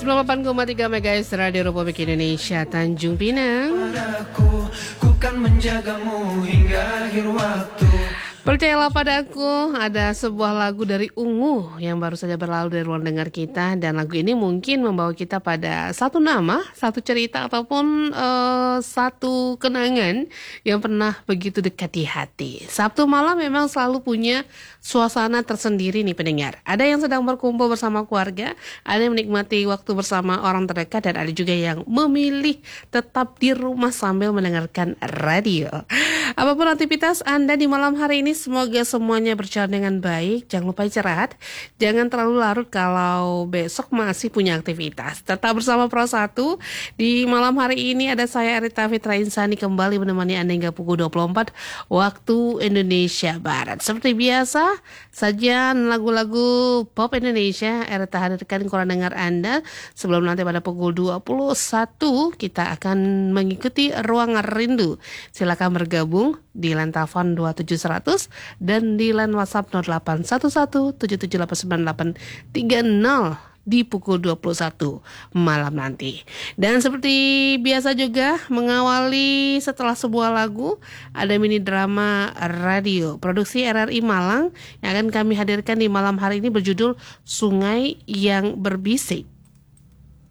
98,3 MHz Radio Republik Indonesia Tanjung Pinang. Ku kan menjagamu hingga akhir waktu. Percayalah padaku, ada sebuah lagu dari Ungu yang baru saja berlalu dari ruang dengar kita. Dan lagu ini mungkin membawa kita pada satu nama, satu cerita ataupun satu kenangan yang pernah begitu dekat di hati. Sabtu malam memang selalu punya suasana tersendiri nih pendengar. Ada yang sedang berkumpul bersama keluarga, ada yang menikmati waktu bersama orang terdekat, dan ada juga yang memilih tetap di rumah sambil mendengarkan radio. Apapun aktivitas Anda di malam hari ini, semoga semuanya berjalan dengan baik. Jangan lupa istirahat, jangan terlalu larut kalau besok masih punya aktivitas. Tetap bersama Pro 1. Di malam hari ini ada saya Rita Fitra Insani kembali menemani Anda hingga pukul 24 waktu Indonesia Barat. Seperti biasa, sajian lagu-lagu pop Indonesia Rita hadirkan kurang dengar Anda. Sebelum nanti pada pukul 21 kita akan mengikuti Ruang Rindu. Silakan bergabung di line telepon 27100 dan di line WhatsApp 081177898830 di pukul 21 malam nanti. Dan seperti biasa juga mengawali setelah sebuah lagu ada mini drama radio produksi RRI Malang yang akan kami hadirkan di malam hari ini berjudul Sungai yang Berbisik.